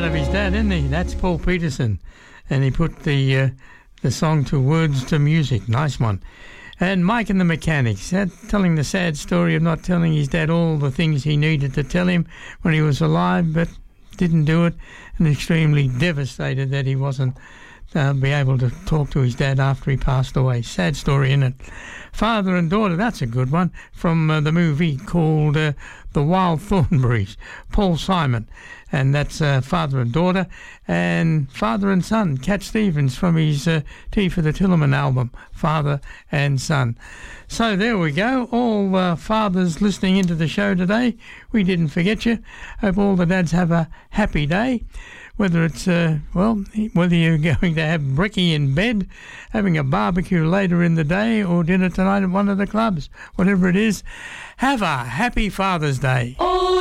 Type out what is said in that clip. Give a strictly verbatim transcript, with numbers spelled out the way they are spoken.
out of his dad, isn't he? That's Paul Peterson. And he put the uh, the song to words to music. Nice one. And Mike and the Mechanics, that, telling the sad story of not telling his dad all the things he needed to tell him when he was alive, but didn't do it, and extremely devastated that he wasn't uh, be able to talk to his dad after he passed away. Sad story, isn't it? Father and Daughter, that's a good one, from uh, the movie called uh, The Wild Thornberrys, Paul Simon, and that's uh, Father and Daughter. And Father and Son, Cat Stevens, from his uh, Tea for the Tillerman album, Father and Son. So there we go, all uh, fathers listening into the show today, we didn't forget you. Hope all the dads have a happy day. Whether it's, uh, well, whether you're going to have brekkie in bed, having a barbecue later in the day, or dinner tonight at one of the clubs, whatever it is, have a happy Father's Day. Oh.